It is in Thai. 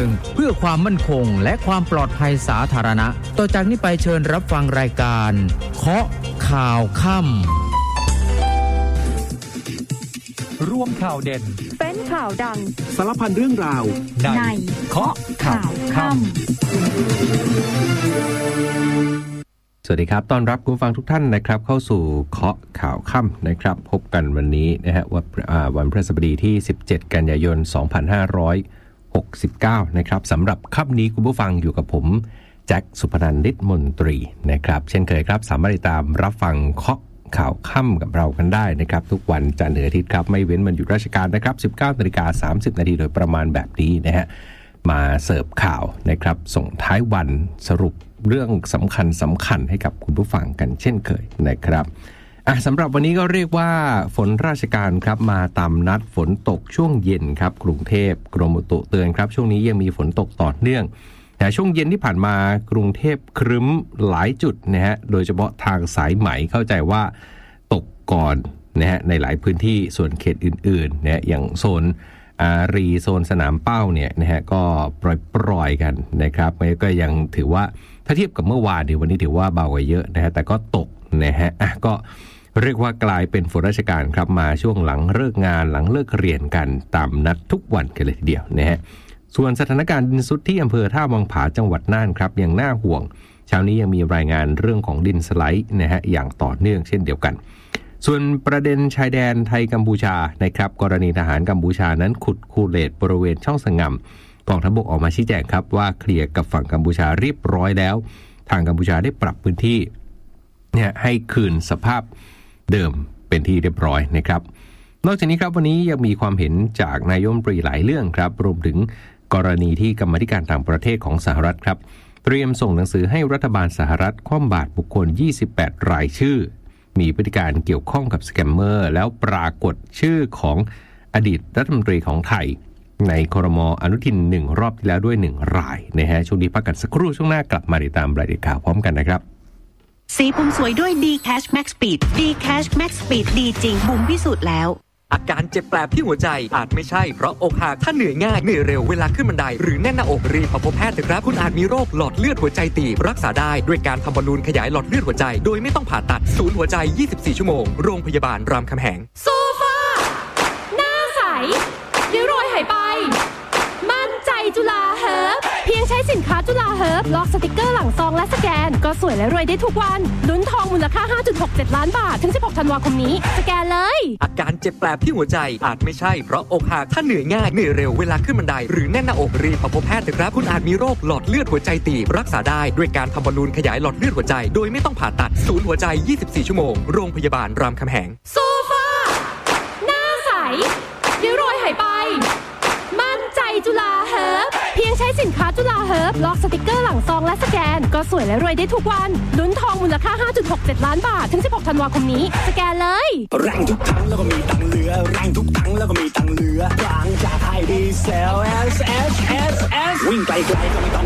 งเพื่อความมั่นคงและความปลอดภัยสาธารณะต่อจากนี้ไปเชิญรับฟังรายการเคาะข่าวค่ำร่วมข่าวเด่นเป็นข่าวดังสารพันเรื่องราวในเคาะข่าวค่ำสวัสดีครับต้อนรับคุณฟังทุกท่านนะครับเข้าสู่เคาะข่าวค่ำนะครับพบกันวันนี้นะฮะวันพฤหัสบดีที่17กันยายน2569นะครับสำหรับค่ำนี้คุณผู้ฟังอยู่กับผมแจ็คสุพนันท์ ฤทธิ์มนตรีนะครับเช่นเคยครับสามารถติดตามรับฟังเคาะข่าวค่ำกับเรากันได้นะครับทุกวันจันทร์ถึงอาทิตย์ครับไม่เว้นวันหยุดราชการนะครับ 19:30 น.โดยประมาณแบบนี้นะฮะมาเสิร์ฟข่าวนะครับส่งท้ายวันสรุปเรื่องสำคัญให้กับคุณผู้ฟังกันเช่นเคยนะครับสำหรับวันนี้ก็เรียกว่าฝนราชการครับมาตามนัดฝนตกช่วงเย็นครับกรุงเทพกรมอุตุเตือนครับช่วงนี้ยังมีฝนตกต่อเนื่องแต่ช่วงเย็นที่ผ่านมากรุงเทพครึ้มหลายจุดนะฮะโดยเฉพาะทางสายไหมเข้าใจว่าตกก่อนนะฮะในหลายพื้นที่ส่วนเขตอื่นๆนะอย่างโซนโซนสนามเป้าเนี่ยนะฮะก็ปล่อยกันนะครับก็ยังถือว่าถ้าเทียบกับเมื่อวานวันนี้ถือว่าเบากว่าเยอะนะฮะแต่ก็ตกนะฮะก็เรียกว่ากลายเป็นฝนราชการครับมาช่วงหลังเลิกงานหลังเลิกเรียนกันตามนัดทุกวันกันเลยทีเดียวนะฮะส่วนสถานการณ์ดินทรุดที่อำเภอท่าวังผาจังหวัดน่านครับยังน่าห่วงเช้านี้ยังมีรายงานเรื่องของดินสไลด์นะฮะอย่างต่อเนื่องเช่นเดียวกันส่วนประเด็นชายแดนไทยกัมพูชานะครับกรณีทหารกัมพูชานั้นขุดคูเลตบริเวณช่องสงำกองทัพบกออกมาชี้แจงครับว่าเคลียร์กับฝั่งกัมพูชาเรียบร้อยแล้วทางกัมพูชาได้ปรับพื้นที่เนี่ยให้คืนสภาพเดิมเป็นที่เรียบร้อยนะครับนอกจากนี้ครับวันนี้ยังมีความเห็นจากนายกรัฐมนตรีหลายเรื่องครับรวมถึงกรณีที่กรรมาธิการต่างประเทศของสหรัฐครับเตรียมส่งหนังสือให้รัฐบาลสหรัฐคว่ำบาตรบุคคล28รายชื่อมีพฤติการเกี่ยวข้องกับสแกมเมอร์แล้วปรากฏชื่อของอดีตรัฐมนตรีของไทยในครม.อนุทิน1รอบที่แล้วด้วย1รายนะฮะช่วงนี้พักกันสักครู่ช่วงหน้ากลับมาติดตามรายละเอียดข่าวพร้อมกันนะครับสีผมสวยด้วย D-Cash Max Speed D-Cash Max Speed ดีจริงบุ๋มพิสูจน์แล้วอาการเจ็บแปลบที่หัวใจอาจไม่ใช่เพราะอกหักถ้าเหนื่อยง่ายเหนื่อยเร็วเวลาขึ้นบันไดหรือแน่นหน้าอกรีบพบแพทย์เถอะครับคุณอาจมีโรคหลอดเลือดหัวใจตีบรักษาได้ด้วยการทำบอลลูนขยายหลอดเลือดหัวใจโดยไม่ต้องผ่าตัดศูนย์หัวใจ24ชั่วโมงโรงพยาบาลรามคำแหงโซฟาหน้าใสริ้วรอยหายไปมั่นใจจุฬาเฮิร์บเพียงใช้สินค้าจุฬาเฮิร์บลอกสติกเกอร์หลังซองและสแกนก็สวยและรวยได้ทุกวันลุ้นทองมูลค่า 5.67 ล้านบาทถึง16ธันวาคมนี้สแกนเลยอาการเจ็บแปลบที่หัวใจอาจไม่ใช่เพราะอกหักถ้าเหนื่อยง่ายเหนื่อยเร็วเวลาขึ้นบันไดหรือแน่นหน้าอกรีบพบแพทย์เถอะครับคุณอาจมีโรคหลอดเลือดหัวใจตีบรักษาได้ด้วยการทำบอลลูนขยายหลอดเลือดหัวใจโดยไม่ต้องผ่าตัดศูนย์หัวใจ24ชั่วโมงโรงพยาบาลรามคำแหงโซฟาหน้าใสริ้วรอยหายไปมั่นใจจุฬาเฮิร์บเพียงใช้สินค้าจุฬาเฮิร์บลอกสติกเกอร์หลังซองและสแกนก็สวยและรวยได้ทุกวันลุ้นทองมูลค่า 5.67 ล้านบาทถึง16ธันวาคมนี้สแกนเลยแรงทุกทั้งแล้วก็มีตังเหลือแรงทุกทั้งแล้วก็มีตังเหลือบางจากไทยดีเซล S วิ่งไกลๆก็ไม่ต้อง